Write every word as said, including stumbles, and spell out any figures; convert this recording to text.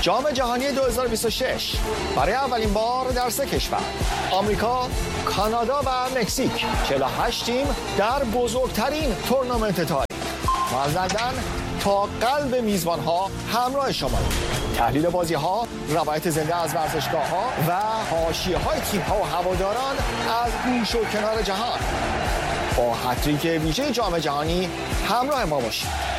جام جهانی دو هزار و بیست و شش برای اولین بار در سه کشور آمریکا، کانادا و مکزیک چهل و هشت تیم در بزرگترین تورنمنت تاریخ. ما از لندن تا قلب میزبان ها همراه شما. تحلیل بازی ها، روایت زنده از ورزشگاه ها و حاشیه های تیم ها و هواداران از گوش و کنار جهان. با هتریک ویژه جام جهانی همراه ما باشید.